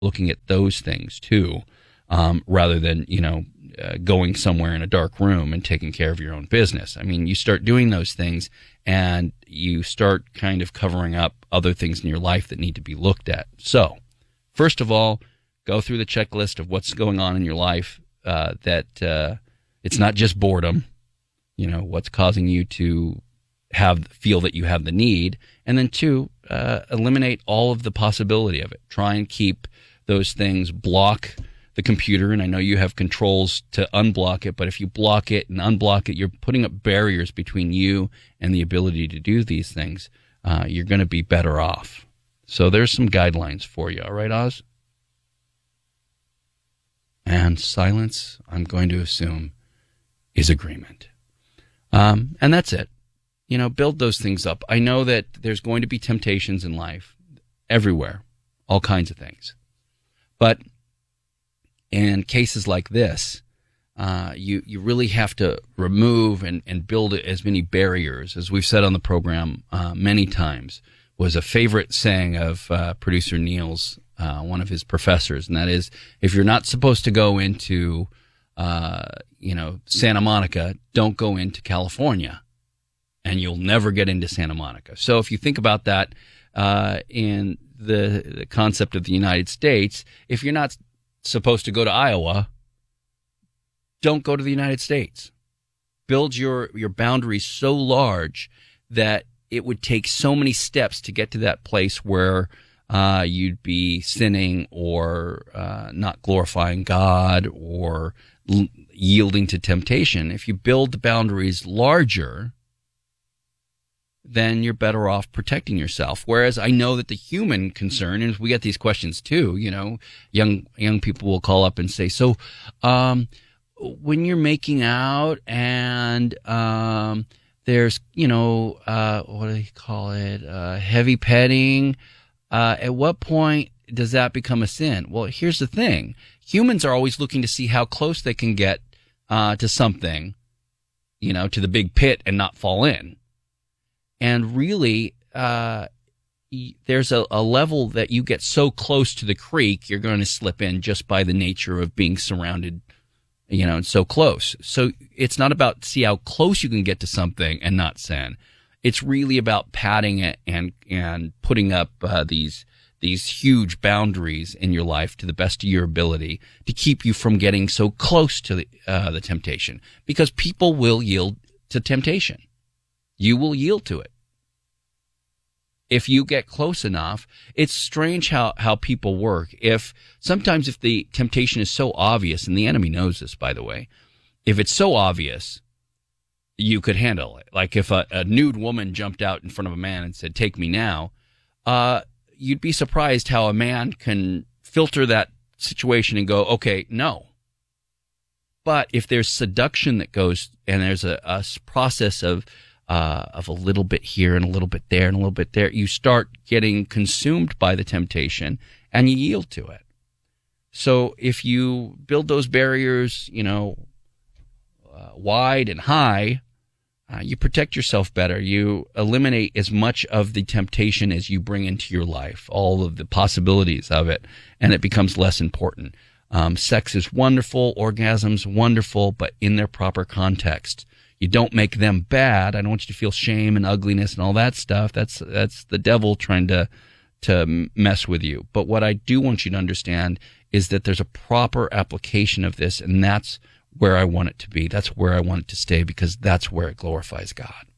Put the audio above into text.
looking at those things too, rather than, going somewhere in a dark room and taking care of your own business. I mean, you start doing those things and you start kind of covering up other things in your life that need to be looked at. So, first of all, go through the checklist of what's going on in your life, that it's not just boredom, what's causing you to feel that you have the need. And then two, eliminate all of the possibility of it. Try and keep those things, block the computer, and I know you have controls to unblock it, but if you block it and unblock it, you're putting up barriers between you and the ability to do these things. You're going to be better off. So there's some guidelines for you. All right, Oz? And silence, I'm going to assume, is agreement. And that's it. Build those things up. I know that there's going to be temptations in life everywhere, all kinds of things. But in cases like this, you really have to remove and build as many barriers, as we've said on the program many times, was a favorite saying of producer Neil's, one of his professors, and that is, if you're not supposed to go into, Santa Monica, don't go into California, and you'll never get into Santa Monica. So if you think about that in the concept of the United States, if you're not supposed to go to Iowa, don't go to the United States. Build your boundaries so large that it would take so many steps to get to that place where you'd be sinning or not glorifying God or yielding to temptation. If you build the boundaries larger, then you're better off protecting yourself. Whereas I know that the human concern, and we get these questions too, young people will call up and say, so when you're making out and there's, what do they call it, heavy petting, at what point does that become a sin? Well, here's the thing. Humans are always looking to see how close they can get to something, to the big pit and not fall in. And really, there's a level that you get so close to the creek, you're going to slip in just by the nature of being surrounded, and so close. So it's not about see how close you can get to something and not sin. It's really about padding it and putting up these huge boundaries in your life to the best of your ability to keep you from getting so close to the temptation. Because people will yield to temptation. You will yield to it. If you get close enough, it's strange how people work. Sometimes if the temptation is so obvious, and the enemy knows this, by the way, if it's so obvious, you could handle it. Like if a nude woman jumped out in front of a man and said, "Take me now," you'd be surprised how a man can filter that situation and go, "Okay, no." But if there's seduction that goes, and there's a process of a little bit here and a little bit there and a little bit there, you start getting consumed by the temptation and you yield to it. So if you build those barriers, wide and high, you protect yourself better. You eliminate as much of the temptation as you bring into your life, all of the possibilities of it, and it becomes less important. Sex is wonderful, orgasm's wonderful, but in their proper context. You don't make them bad. I don't want you to feel shame and ugliness and all that stuff. That's the devil trying to mess with you. But what I do want you to understand is that there's a proper application of this, and that's where I want it to be. That's where I want it to stay, because that's where it glorifies God.